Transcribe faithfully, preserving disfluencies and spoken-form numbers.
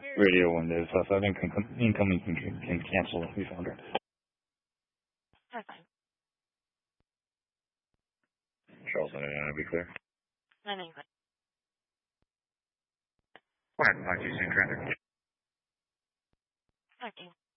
radio windows, so I think incoming can, can cancel if we found her. That's fine. Charles, I want to be clear. Not English. Quiet, talk to you soon, Traffic. Okay.